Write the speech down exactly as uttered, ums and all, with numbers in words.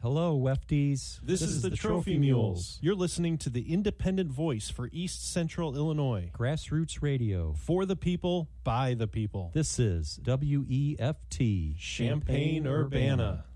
Hello, Wefties. This, this is, is the, the Trophy, Trophy Mules. You're listening to the independent voice for East Central Illinois. Grassroots Radio. For the people, by the people. This is W E F T. Champaign-Urbana.